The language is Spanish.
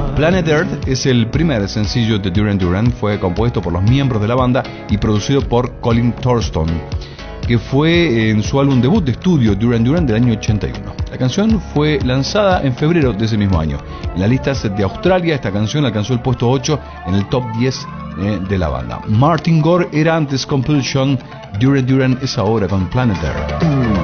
Planet Earth es el primer sencillo de Duran Duran, fue compuesto por los miembros de la banda y producido por Colin Thurston, que fue en su álbum debut de estudio Duran Duran del año 81. La canción fue lanzada en febrero de ese mismo año. En las listas de Australia esta canción alcanzó el puesto 8 en el top 10 de la banda. Martin Gore era antes Compulsion, Duran Duran es ahora con Planet Earth.